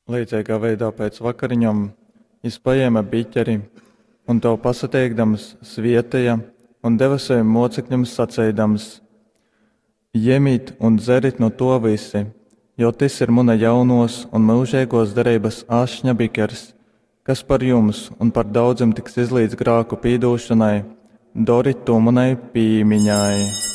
līdzīgā veidā pēc vakariņām viņš paēma biķeri un to pasateikdams svietēja un deva saviem mocekļiem sacēdams: Ņemiet un dzerit no to visi, jo tas ir mana jaunos un mūžīgos derības ašņa bikers, kas par jums un par daudziem tiks izlīdz grāku pīdūšanai, doriet to manai pīmiņai.